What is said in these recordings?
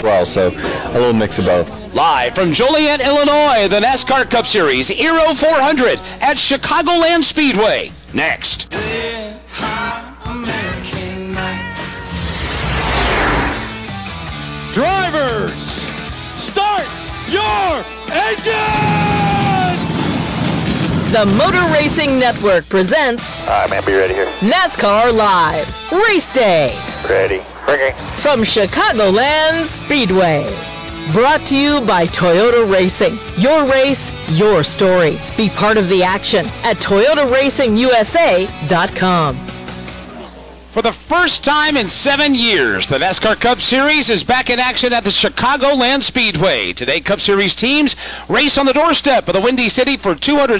well, so a little mix of both. Live from Joliet, Illinois, the NASCAR Cup Series Aero 400 at Chicagoland Speedway. Next. Drivers, start your engines! The Motor Racing Network presents All right, man, be ready here. NASCAR Live Race Day Ready. Ringing. from Chicagoland Speedway. Brought to you by Toyota Racing. Your race, your story. Be part of the action at ToyotaRacingUSA.com. For the first time in 7 years, the NASCAR Cup Series is back in action at the Chicagoland Speedway. Today, Cup Series teams race on the doorstep of the Windy City for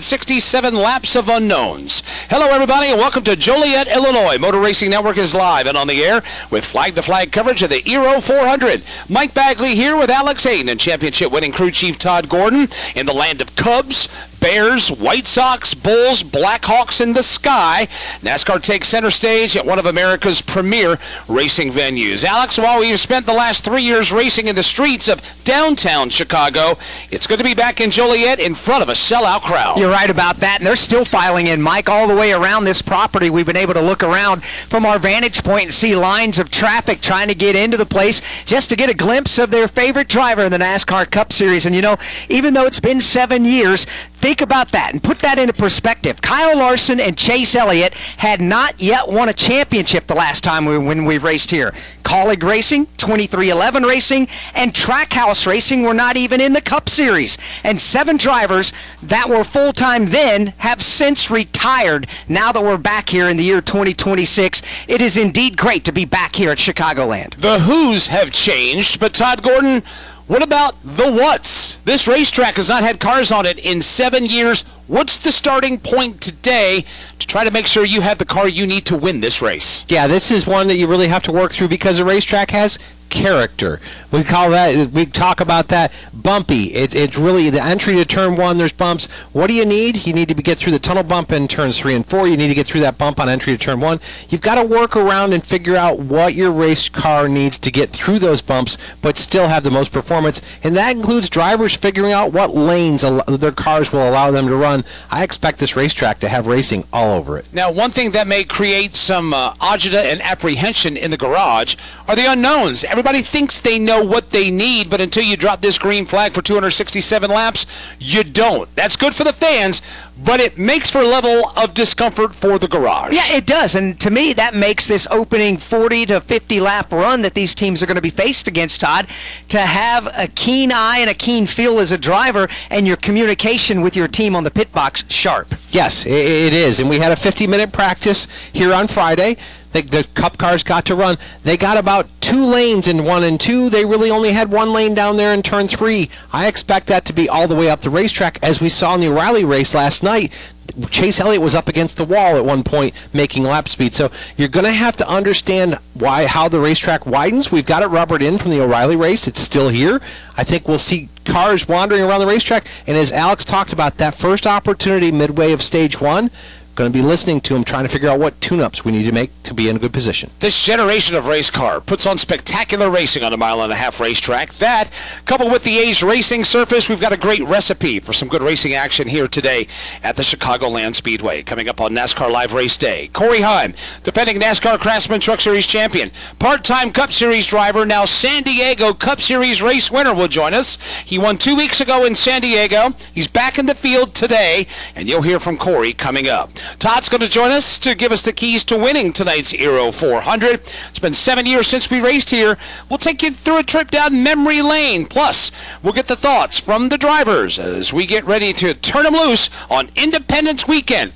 267 laps of unknowns. Hello, everybody, and welcome to Joliet, Illinois. Motor Racing Network is live and on the air with flag-to-flag coverage of the Aero 400. Mike Bagley here with Alex Hayden and championship-winning crew chief Todd Gordon in the land of Cubs, Bears, White Sox, Bulls, Blackhawks in the sky. NASCAR takes center stage at one of America's premier racing venues. Alex, while we've spent the last 3 years racing in the streets of downtown Chicago, it's good to be back in Joliet in front of a sellout crowd. You're right about that, and they're still filing in, Mike, all the way around this property. We've been able to look around from our vantage point and see lines of traffic trying to get into the place just to get a glimpse of their favorite driver in the NASCAR Cup Series. And, you know, even though it's been 7 years, think about that and put that into perspective. Kyle Larson and Chase Elliott had not yet won a championship the last time when we raced here. Colleague Racing, 2311 Racing, and Trackhouse Racing were not even in the Cup Series. And 7 drivers that were full-time then have since retired now that we're back here in the year 2026. It is indeed great to be back here at Chicagoland. The who's have changed, but Todd Gordon, what about the what's? This racetrack has not had cars on it in 7 years. What's the starting point today to try to make sure you have the car you need to win this race? Yeah, this is one that you really have to work through because the racetrack has character. We talk about that bumpy. It's really the entry to turn 1, there's bumps. What do you need? You need to get through the tunnel bump in turns 3 and 4. You need to get through that bump on entry to turn 1. You've got to work around and figure out what your race car needs to get through those bumps but still have the most performance, and that includes drivers figuring out what lanes their cars will allow them to run. I expect this racetrack to have racing all over it. Now, one thing that may create some agita and apprehension in the garage are the unknowns. Everybody thinks they know what they need, but until you drop this green flag for 267 laps, you don't. That's good for the fans, but it makes for a level of discomfort for the garage. Yeah, it does, and to me, that makes this opening 40 to 50 lap run that these teams are going to be faced against, Todd, to have a keen eye and a keen feel as a driver and your communication with your team on the pit box sharp. Yes, it is, and we had a 50-minute practice here on Friday. The Cup cars got to run. They got about 2 lanes in 1 and 2. They really only had 1 lane down there in turn 3. I expect that to be all the way up the racetrack. As we saw in the O'Reilly race last night, Chase Elliott was up against the wall at one point making lap speed. So you're going to have to understand how the racetrack widens. We've got it rubbered in from the O'Reilly race. It's still here. I think we'll see cars wandering around the racetrack. And as Alex talked about, that first opportunity midway of stage 1, going to be listening to him, trying to figure out what tune-ups we need to make to be in a good position. This generation of race car puts on spectacular racing on a 1.5-mile racetrack. That, coupled with the aged racing surface, we've got a great recipe for some good racing action here today at the Chicagoland Speedway. Coming up on NASCAR Live Race Day, Corey Heim, defending NASCAR Craftsman Truck Series champion, part-time Cup Series driver, now San Diego Cup Series race winner, will join us. He won 2 weeks ago in San Diego. He's back in the field today, and you'll hear from Corey coming up. Todd's going to join us to give us the keys to winning tonight's Aero 400. It's been 7 years since we raced here. We'll take you through a trip down memory lane. Plus, we'll get the thoughts from the drivers as we get ready to turn them loose on Independence Weekend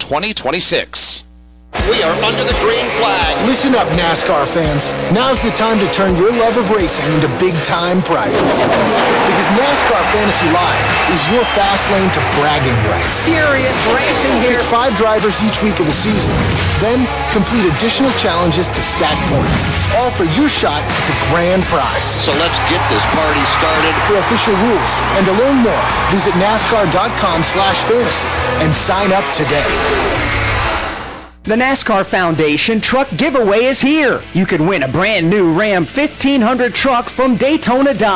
2026. We are under the green flag. Listen up, NASCAR fans. Now's the time to turn your love of racing into big-time prizes. Because NASCAR Fantasy Live is your fast lane to bragging rights. Furious racing here. Pick 5 drivers each week of the season. Then complete additional challenges to stack points. All for your shot at the grand prize. So let's get this party started. For official rules and to learn more, visit NASCAR.com/fantasy and sign up today. The NASCAR Foundation Truck Giveaway is here. You can win a brand new Ram 1500 truck from Daytona Dodge.